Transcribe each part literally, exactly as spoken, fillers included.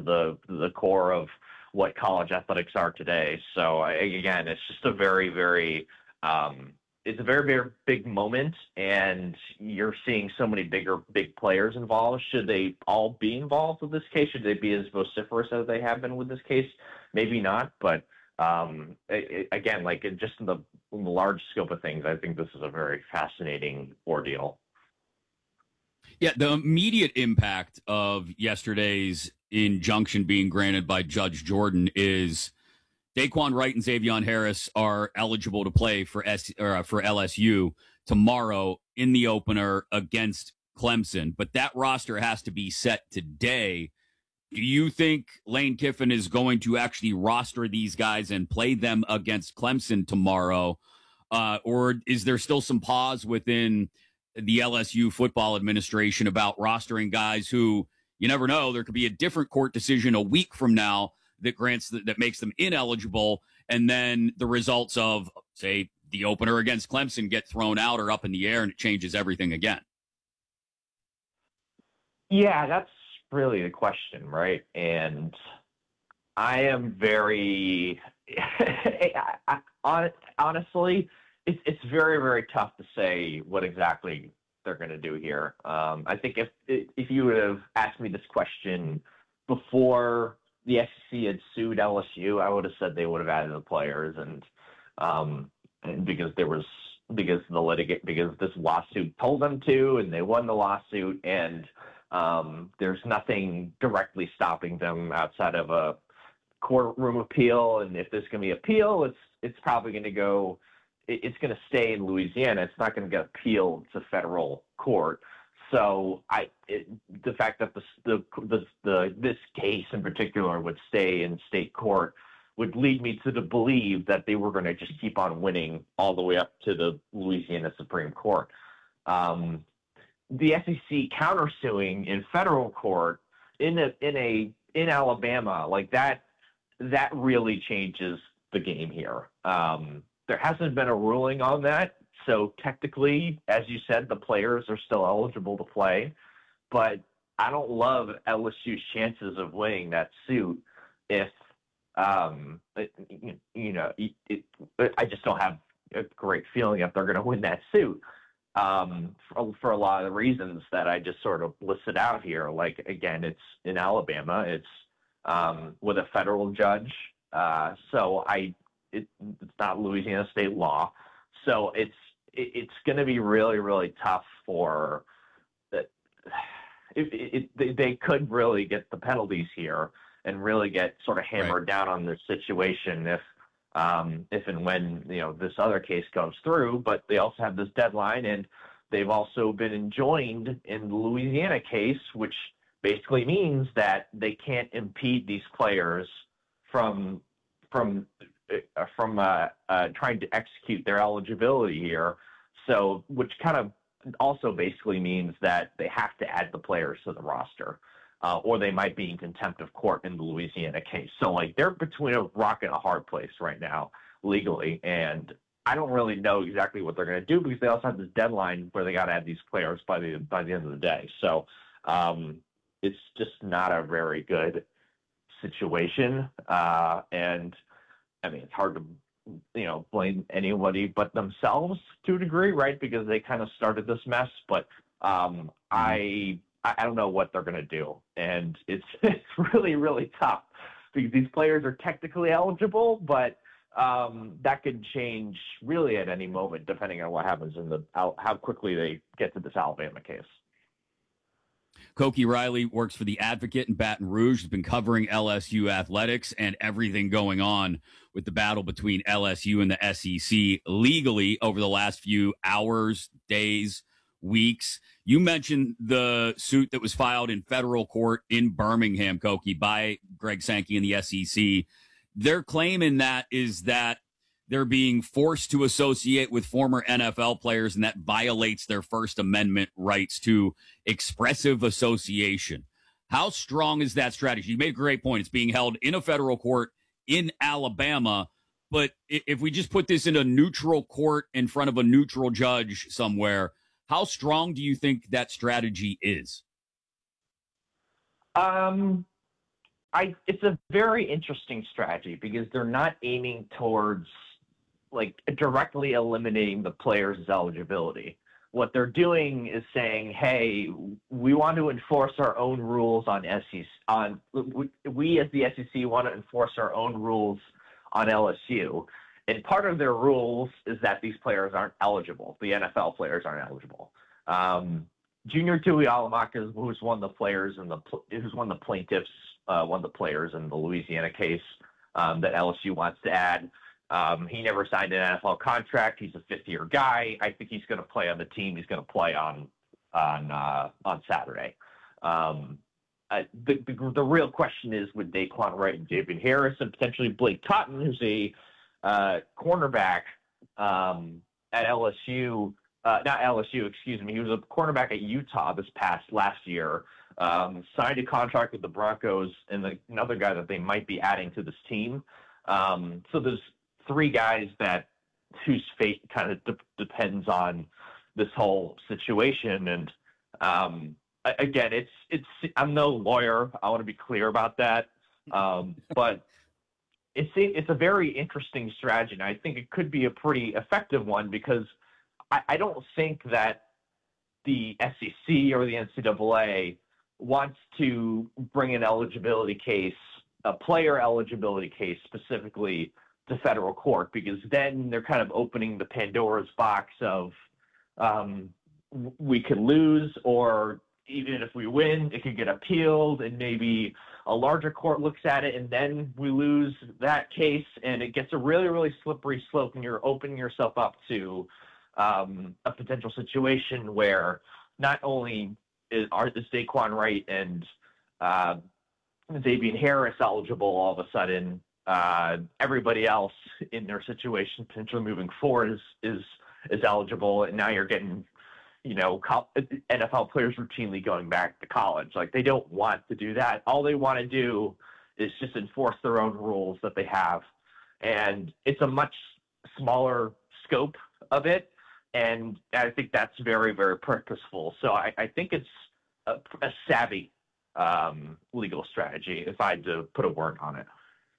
the the core of what college athletics are today. So again, it's just a very, very um, it's a very, very big moment, and you're seeing so many bigger, big players involved. Should they all be involved with this case? Should they be as vociferous as they have been with this case? Maybe not, but um, it, it, again, like in just in the, in the large scope of things, I think this is a very fascinating ordeal. Yeah, the immediate impact of yesterday's injunction being granted by Judge Jordan is Daquan Wright and Xavier Harris are eligible to play for S or for L S U tomorrow in the opener against Clemson, but that roster has to be set today. Do you think Lane Kiffin is going to actually roster these guys and play them against Clemson tomorrow? Uh, or is there still some pause within the L S U football administration about rostering guys who, you never know, there could be a different court decision a week from now that grants that, that makes them ineligible, and then the results of, say, the opener against Clemson get thrown out or up in the air, and it changes everything again? Yeah, that's really the question, right? And I am very, I, I, honestly, it's it's very, very tough to say what exactly they're going to do here. Um, I think if if you would have asked me this question before the S E C had sued L S U, I would have said they would have added the players, and um, and because there was because the litigate because this lawsuit told them to, and they won the lawsuit, and um, there's nothing directly stopping them outside of a courtroom appeal. And if there's going to be appeal, it's it's probably going to go. It's going to stay in Louisiana. It's not going to get appealed to federal court. So I, it, the fact that the, the, the, the, this case in particular would stay in state court would lead me to the believe that they were going to just keep on winning all the way up to the Louisiana Supreme Court. Um, the S E C countersuing in federal court in a, in a, in Alabama, like that, that really changes the game here. Um, there hasn't been a ruling on that. So technically, as you said, the players are still eligible to play, but I don't love L S U's chances of winning that suit if, um, it, you know, it, it, I just don't have a great feeling if they're going to win that suit um, for, for a lot of the reasons that I just sort of listed out here. Like, again, it's in Alabama. It's um, with a federal judge. Uh, so I, it, it's not Louisiana state law. So it's, it's going to be really, really tough for that. It, it, it, they could really get the penalties here and really get sort of hammered right. down on this situation if, um, if and when, you know, this other case goes through, but they also have this deadline, and they've also been enjoined in the Louisiana case, which basically means that they can't impede these players from, from, uh, from, uh, uh, trying to execute their eligibility here. So, which kind of also basically means that they have to add the players to the roster, uh, or they might be in contempt of court in the Louisiana case. So, like, they're between a rock and a hard place right now legally, and I don't really know exactly what they're going to do because they also have this deadline where they got to add these players by the by the end of the day. So, um, it's just not a very good situation, uh, and I mean, it's hard to, you know, blame anybody but themselves to a degree, right? Because they kind of started this mess. But um, I I don't know what they're going to do, and it's it's really really tough because these players are technically eligible, but um, that could change really at any moment depending on what happens in the how, how quickly they get to this Alabama case. Koki Riley works for The Advocate in Baton Rouge. Has been covering L S U athletics and everything going on with the battle between L S U and the S E C legally over the last few hours, days, weeks. You mentioned the suit that was filed in federal court in Birmingham, Koki, by Greg Sankey and the S E C. Their claim in that is that they're being forced to associate with former N F L players, and that violates their First Amendment rights to expressive association. How strong is that strategy? You made a great point. It's being held in a federal court in Alabama, but if we just put this in a neutral court in front of a neutral judge somewhere, how strong do you think that strategy is? Um, I it's a very interesting strategy because they're not aiming towards like directly eliminating the player's eligibility. What they're doing is saying, "Hey, we want to enforce our own rules on S E C. On we, we as the S E C want to enforce our own rules on L S U, and part of their rules is that these players aren't eligible. The N F L players aren't eligible." Um, Junior Tuihalamaka, who's one of the players and the who's one of the plaintiffs, uh, one of the players in the Louisiana case um, that L S U wants to add. Um, he never signed an N F L contract. He's a fifth-year guy. I think he's going to play on the team. He's going to play on on uh, on Saturday. Um, uh, the, the the real question is with Daquan Wright and Xavier Harris and potentially Blake Cotton, who's a uh, cornerback um, at L S U. Uh, not L S U, excuse me. He was a cornerback at Utah this past last year. Um, signed a contract with the Broncos, and the, another guy that they might be adding to this team. Um, so there's three guys that whose fate kind of de- depends on this whole situation. And um, again, it's it's. I'm no lawyer. I want to be clear about that. Um, but it's it's a very interesting strategy, and I think it could be a pretty effective one because I, I don't think that the S E C or the N C double A wants to bring an eligibility case, a player eligibility case specifically, to federal court, because then they're kind of opening the Pandora's box of um, we could lose, or even if we win, it could get appealed, and maybe a larger court looks at it, and then we lose that case, and it gets a really, really slippery slope, and you're opening yourself up to um, a potential situation where not only is, are the Daquan Wright and uh, Xavier Harris eligible all of a sudden, Uh, everybody else in their situation potentially moving forward is is is eligible, and now you're getting, you know, N F L players routinely going back to college. Like, they don't want to do that. All they want to do is just enforce their own rules that they have, and it's a much smaller scope of it, and I think that's very, very purposeful. So I, I think it's a, a savvy um, legal strategy, if I had to put a word on it.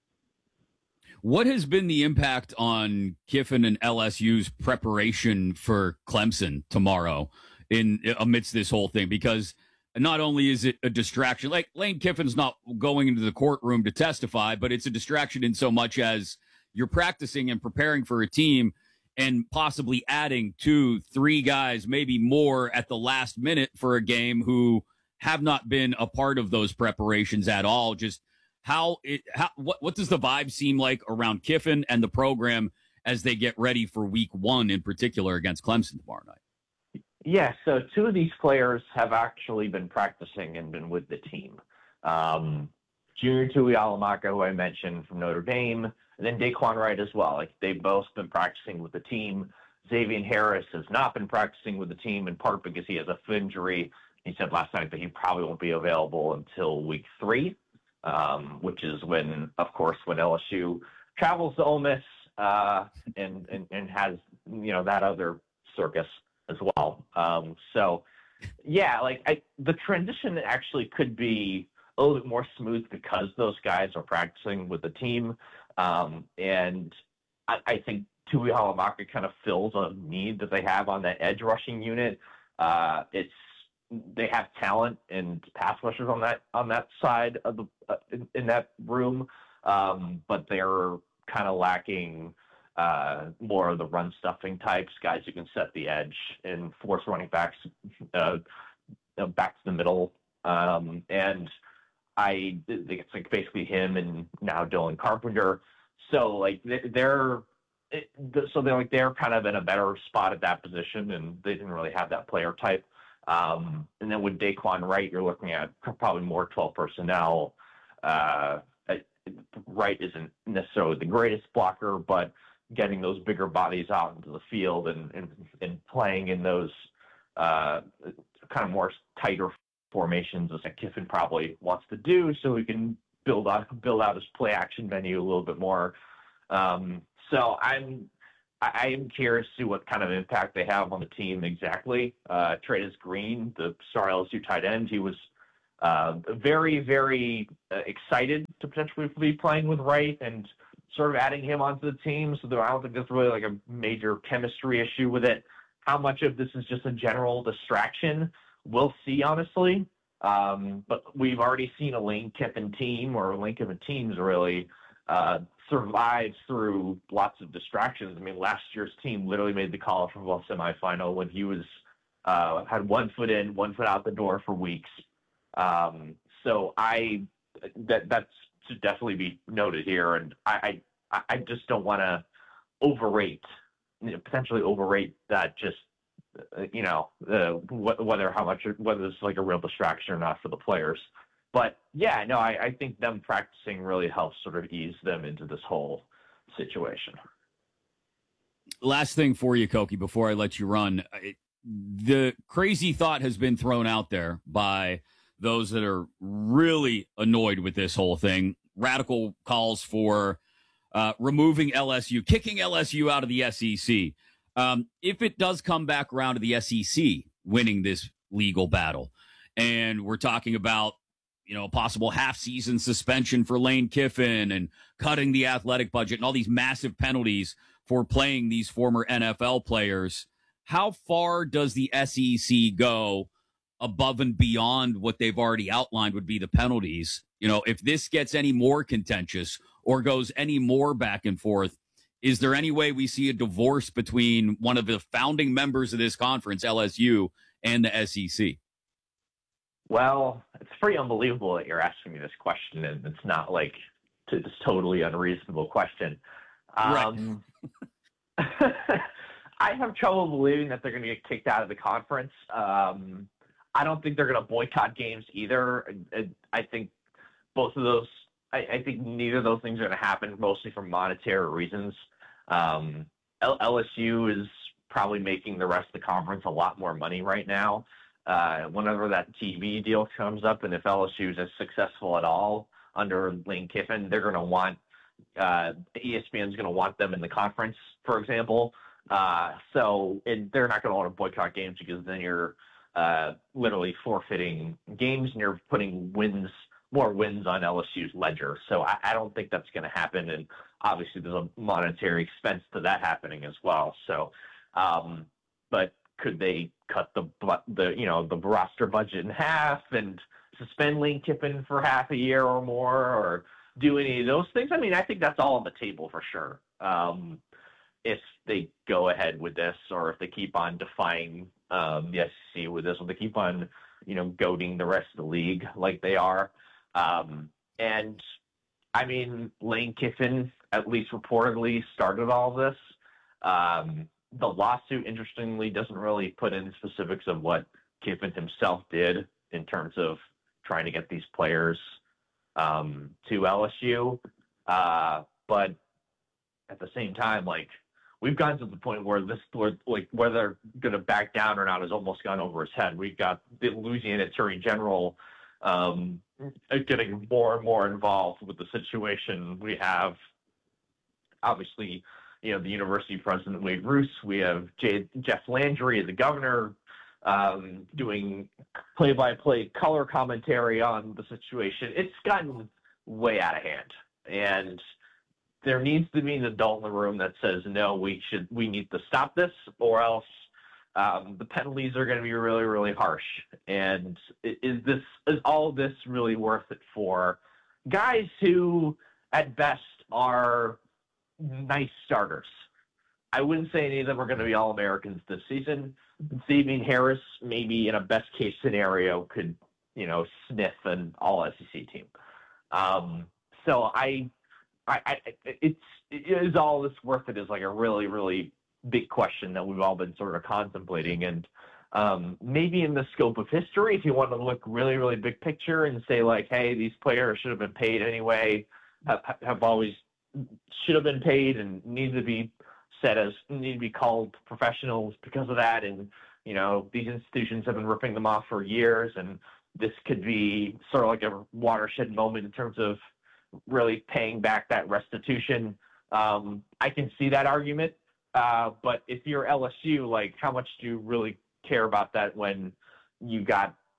What has been the impact on Kiffin and L S U's preparation for Clemson tomorrow in amidst this whole thing? Because not only is it a distraction, like Lane Kiffin's not going into the courtroom to testify, but it's a distraction in so much as you're practicing and preparing for a team and possibly adding two, three guys, maybe more at the last minute for a game who have not been a part of those preparations at all. Just How it how what what does the vibe seem like around Kiffin and the program as they get ready for week one in particular against Clemson tomorrow night? Yeah, so two of these players have actually been practicing and been with the team. Um, Junior Tuihalamaka, who I mentioned from Notre Dame, and then Daquan Wright as well. Like, they've both been practicing with the team. Xavier Harris has not been practicing with the team, in part because he has a foot injury. He said last night that he probably won't be available until week three. Um, which is when, of course, when L S U travels to Ole Miss uh, and, and and has, you know, that other circus as well. Um, so, yeah, like I, the transition actually could be a little bit more smooth because those guys are practicing with the team, um, and I, I think Tuihalamaka kind of fills a need that they have on that edge rushing unit. Uh, it's They have talent and pass rushers on that on that side of the uh, in, in that room, um, but they're kind of lacking uh, more of the run stuffing types, guys who can set the edge and force running backs uh, back to the middle. Um, and I think it's like basically him and now Dylan Carpenter. So like they're so they're like they're kind of in a better spot at that position, and they didn't really have that player type. Um, and then with Daquan Wright, you're looking at probably more twelve personnel. Uh, Wright isn't necessarily the greatest blocker, but getting those bigger bodies out into the field and, and, and playing in those uh, kind of more tighter formations is what Kiffin probably wants to do, so he can build out build out his play action menu a little bit more. Um, so I'm I am curious to see what kind of impact they have on the team exactly. Uh, Treydas Green, the star L S U tight end, he was uh, very, very uh, excited to potentially be playing with Wright and sort of adding him onto the team. So there, I don't think there's really like a major chemistry issue with it. How much of this is just a general distraction, we'll see, honestly. Um, but we've already seen a Lane Kiffin team or Lane Kiffin teams really uh, survive through lots of distractions. I mean, last year's team literally made the college football semifinal when he was uh, had one foot in, one foot out the door for weeks. Um, so I that that's should definitely be noted here, and I I, I just don't want to overrate, you know, potentially overrate that just uh, you know uh, wh- whether how much whether it's like a real distraction or not for the players. But yeah, no, I, I think them practicing really helps sort of ease them into this whole situation. Last thing for you, Koki, before I let you run. It, the crazy thought has been thrown out there by those that are really annoyed with this whole thing. Radical calls for uh, removing L S U, kicking L S U out of the S E C. Um, if it does come back around to the S E C winning this legal battle, and we're talking about, you know, a possible half-season suspension for Lane Kiffin and cutting the athletic budget and all these massive penalties for playing these former N F L players, how far does the S E C go above and beyond what they've already outlined would be the penalties? You know, if this gets any more contentious or goes any more back and forth, is there any way we see a divorce between one of the founding members of this conference, L S U, and the S E C? Well, it's pretty unbelievable that you're asking me this question, and it's not like t- this totally unreasonable question. Um, right. I have trouble believing that they're going to get kicked out of the conference. Um, I don't think they're going to boycott games either. I, I think both of those, I, I think neither of those things are going to happen, mostly for monetary reasons. Um, L- LSU is probably making the rest of the conference a lot more money right now. Uh, whenever that T V deal comes up, and if L S U is as successful at all under Lane Kiffin, they're going to want, uh, E S P N is going to want them in the conference, for example. Uh, so it, they're not going to want to boycott games because then you're uh, literally forfeiting games and you're putting wins, more wins on L S U's ledger. So I, I don't think that's going to happen. And obviously there's a monetary expense to that happening as well. So, um, but could they cut the, the, you know, the roster budget in half and suspend Lane Kiffin for half a year or more, or do any of those things? I mean, I think that's all on the table for sure. Um, if they go ahead with this, or if they keep on defying um, the S E C with this, or they keep on, you know, goading the rest of the league like they are. Um, and I mean, Lane Kiffin, at least reportedly, started all this. Um, the lawsuit, interestingly, doesn't really put in specifics of what Kiffin himself did in terms of trying to get these players um, to L S U. Uh, but at the same time, like, we've gotten to the point where this, where, like, whether they're going to back down or not has almost gone over his head. We've got the Louisiana Attorney General um, getting more and more involved with the situation. We have, obviously, you know, the university president, Wade Roos. We have Jay, Jeff Landry, the governor, um, doing play-by-play color commentary on the situation. It's gotten way out of hand. And there needs to be an adult in the room that says, no, we should, we need to stop this, or else um, the penalties are going to be really, really harsh. And is this, is all this really worth it for guys who, at best, are nice starters? I wouldn't say any of them are going to be All-Americans this season. Xavier Harris, maybe in a best-case scenario, could, you know, sniff an All-S E C team. Um, so I, I, I, it's, is all this worth it is like a really, really big question that we've all been sort of contemplating. And um, maybe in the scope of history, if you want to look really, really big picture and say like, hey, these players should have been paid anyway, have, have always should have been paid and need to be set as need to be called professionals because of that. And, you know, these institutions have been ripping them off for years. And this could be sort of like a watershed moment in terms of really paying back that restitution. Um, I can see that argument. Uh, but if you're L S U, like, how much do you really care about that when you got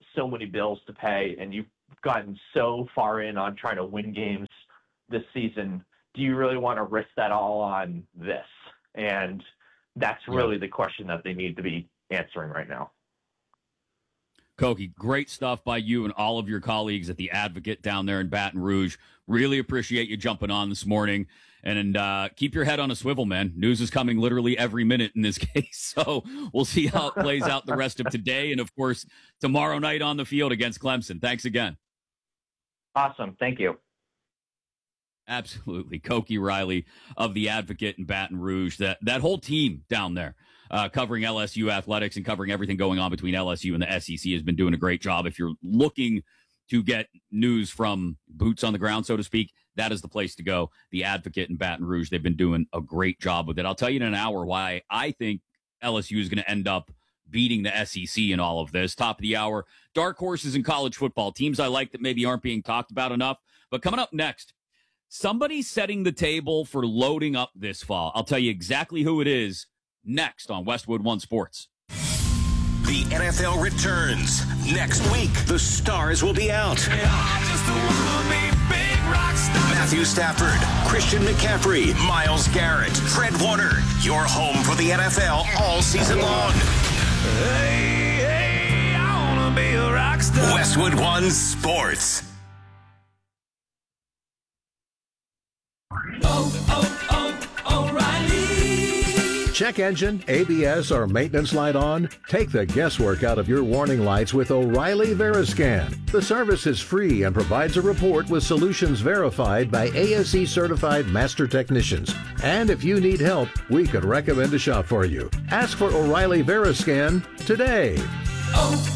so many bills to pay, and you've gotten so far in on trying to win games this season. Do you really want to risk that all on this? And that's really yeah. the question that they need to be answering right now. Koki, great stuff by you and all of your colleagues at The Advocate down there in Baton Rouge. Really appreciate you jumping on this morning. And uh, keep your head on a swivel, man. News is coming literally every minute in this case. So we'll see how it plays out the rest of today. And, of course, tomorrow night on the field against Clemson. Thanks again. Awesome. Thank you. Absolutely. Koki Riley of The Advocate in Baton Rouge. That, that whole team down there. Uh, covering L S U athletics and covering everything going on between L S U and the S E C has been doing a great job. If you're looking to get news from boots on the ground, so to speak, that is the place to go. The Advocate in Baton Rouge, they've been doing a great job with it. I'll tell you in an hour why I think L S U is going to end up beating the S E C in all of this. Top of the hour, dark horses in college football, teams I like that maybe aren't being talked about enough. But coming up next, somebody setting the table for loading up this fall. I'll tell you exactly who it is next on Westwood One Sports. The N F L returns next week. The stars will be out. Matthew Stafford, Christian McCaffrey, Myles Garrett, Fred Warner. Your home for the N F L all season long. Hey, hey, I wanna be a rock star. Westwood One Sports. Oh, oh, oh, O'Reilly. Check engine, A B S, or maintenance light on? Take the guesswork out of your warning lights with O'Reilly Veriscan. The service is free and provides a report with solutions verified by A S E certified master technicians. And if you need help, we could recommend a shop for you. Ask for O'Reilly Veriscan today. Oh,